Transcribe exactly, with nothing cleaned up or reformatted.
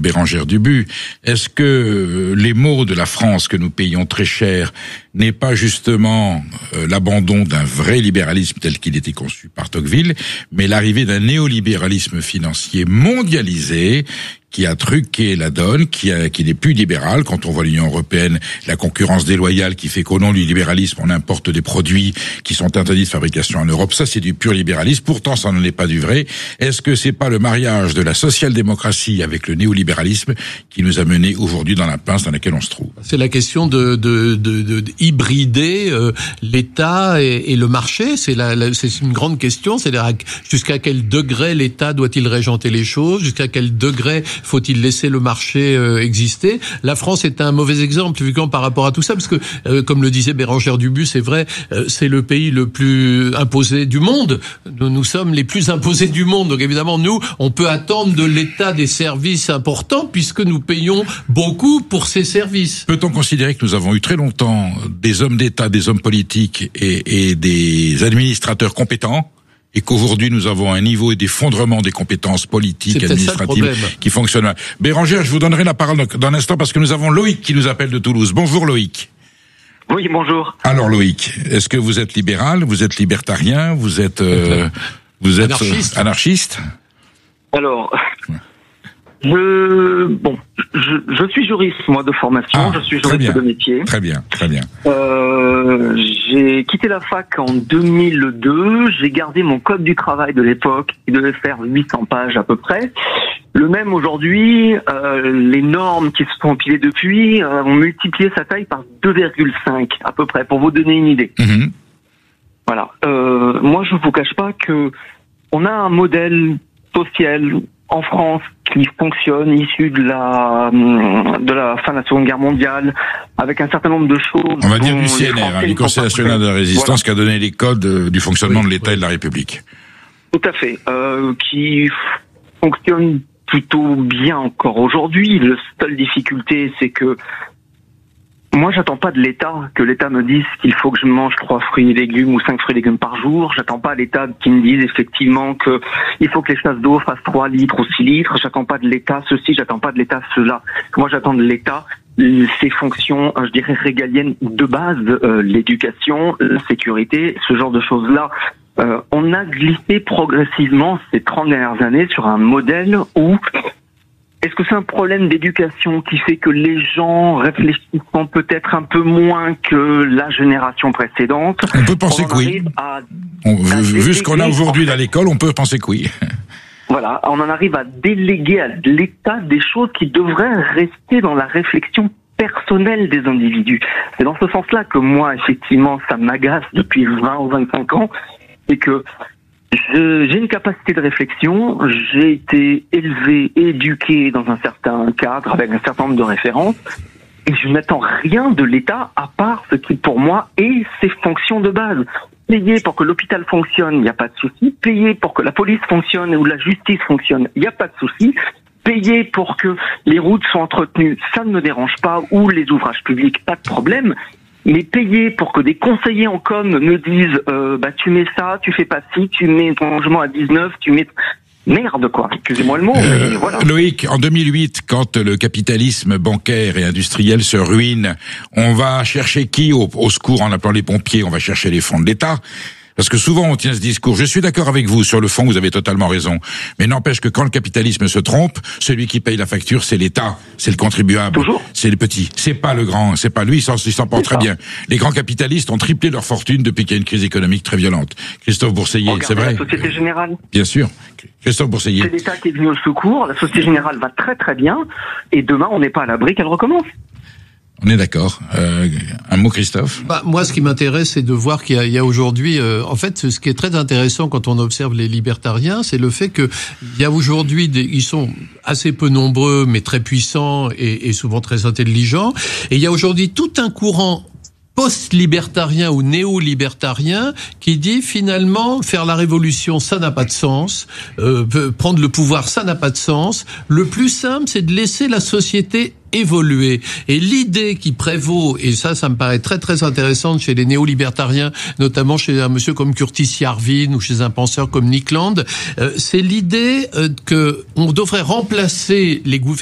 Bérangère Dubuc. Est-ce que les maux de la France que nous payons très cher n'est pas justement euh, l'abandon d'un vrai libéralisme tel qu'il était conçu par Tocqueville, mais l'arrivée d'un néolibéralisme financier mondialisé qui a truqué la donne, qui, a, qui n'est plus libéral. Quand on voit l'Union européenne, la concurrence déloyale qui fait qu'au nom du libéralisme, on importe des produits qui sont interdits de fabrication en Europe. Ça, c'est du pur libéralisme. Pourtant, ça n'en est pas du vrai. Est-ce que c'est pas le mariage de la social-démocratie avec le néolibéralisme qui nous a menés aujourd'hui dans la pince dans laquelle on se trouve? C'est la question de, de, de, de, de hybrider euh, l'État et, et le marché. C'est, la, la, c'est une grande question. C'est-à-dire jusqu'à quel degré l'État doit-il régenter les choses? Jusqu'à quel degré faut-il laisser le marché euh, exister? La France est un mauvais exemple, évidemment, par rapport à tout ça, parce que, euh, comme le disait Bérangère Dubuc, c'est vrai, euh, c'est le pays le plus imposé du monde. Nous, nous sommes les plus imposés du monde. Donc, évidemment, nous, on peut attendre de l'État des services importants, puisque nous payons beaucoup pour ces services. Peut-on considérer que nous avons eu très longtemps des hommes d'État, des hommes politiques et, et des administrateurs compétents, et qu'aujourd'hui nous avons un niveau d'effondrement des compétences politiques, administratives qui fonctionnent. Bérangère, je vous donnerai la parole dans un instant parce que nous avons Loïc qui nous appelle de Toulouse. Bonjour Loïc. Oui, bonjour. Alors Loïc, est-ce que vous êtes libéral, vous êtes libertarien, vous êtes euh, vous êtes anarchiste, euh, anarchiste Alors, je bon, je, je suis juriste moi de formation, ah, je suis juriste de métier. Très bien, très bien. Euh, j'ai quitté la fac en deux mille deux, j'ai gardé mon code du travail de l'époque qui devait faire huit cents pages à peu près. Le même aujourd'hui, euh, les normes qui se sont empilées depuis euh, ont multiplié sa taille par deux virgule cinq à peu près, pour vous donner une idée. Mmh. Voilà. Euh, moi, je ne vous cache pas que on a un modèle social en France qui fonctionne, issu de la de la fin de la Seconde Guerre mondiale, avec un certain nombre de choses. On va dire du C N R, hein, du Conseil national de la résistance, voilà, qui a donné les codes du fonctionnement oui, de l'État oui. et de la République. Tout à fait. Euh, qui fonctionne plutôt bien encore aujourd'hui. La seule difficulté, c'est que moi, j'attends pas de l'État que l'État me dise qu'il faut que je mange trois fruits et légumes ou cinq fruits et légumes par jour. J'attends pas l'État qui me dise effectivement que il faut que les chasses d'eau fassent trois litres ou six litres. J'attends pas de l'État ceci, j'attends pas de l'État cela. Moi, j'attends de l'État ses fonctions, je dirais, régaliennes de base, euh, l'éducation, la sécurité, ce genre de choses-là. Euh, on a glissé progressivement ces trente dernières années sur un modèle où est-ce que c'est un problème d'éducation qui fait que les gens réfléchissent peut-être un peu moins que la génération précédente? On peut penser que oui. À, on, à vu ce qu'on a aujourd'hui à l'école, on peut penser que oui. Voilà, on en arrive à déléguer à l'État des choses qui devraient rester dans la réflexion personnelle des individus. C'est dans ce sens-là que moi, effectivement, ça m'agace depuis vingt ou vingt-cinq ans, c'est que Je, j'ai une capacité de réflexion, j'ai été élevé, éduqué dans un certain cadre, avec un certain nombre de références, et je n'attends rien de l'État à part ce qui, pour moi, est ses fonctions de base. Payer pour que l'hôpital fonctionne, il n'y a pas de souci. Payer pour que la police fonctionne ou la justice fonctionne, il n'y a pas de souci. Payer pour que les routes soient entretenues, ça ne me dérange pas, ou les ouvrages publics, pas de problème. Mais payer pour que des conseillers en com me disent euh, bah tu mets ça, tu fais pas ci, tu mets ton logement à dix-neuf, tu mets merde quoi. Excusez-moi le mot. Euh, mais voilà. Loïc, en deux mille huit, quand le capitalisme bancaire et industriel se ruine, on va chercher qui au, au secours en appelant les pompiers? On va chercher les fonds de l'État. Parce que souvent on tient ce discours. Je suis d'accord avec vous sur le fond, vous avez totalement raison. Mais n'empêche que quand le capitalisme se trompe, celui qui paye la facture, c'est l'État, c'est le contribuable, Toujours. c'est le petit. C'est pas le grand, c'est pas lui. Il s'en, il s'en porte très bien. Les grands capitalistes ont triplé leur fortune depuis qu'il y a une crise économique très violente. Christophe Bourseiller, Regardez c'est vrai. La Société Générale. Bien sûr. Christophe Bourseiller. C'est l'État qui est venu au secours. La Société Générale va très très bien. Et demain, on n'est pas à l'abri qu'elle recommence. On est d'accord. Euh, un mot, Christophe? Bah, moi, ce qui m'intéresse, c'est de voir qu'il y a, il y a aujourd'hui, euh, en fait, ce qui est très intéressant quand on observe les libertariens, c'est le fait que il y a aujourd'hui, des, ils sont assez peu nombreux, mais très puissants et, et souvent très intelligents. Et il y a aujourd'hui tout un courant post-libertarien ou néo-libertarien qui dit finalement faire la révolution ça n'a pas de sens, euh, prendre le pouvoir ça n'a pas de sens, le plus simple c'est de laisser la société évoluer. Et l'idée qui prévaut, et ça, ça me paraît très très intéressant chez les néo-libertariens, notamment chez un monsieur comme Curtis Yarvin ou chez un penseur comme Nick Land, euh, c'est l'idée euh, que on devrait remplacer les gouvernements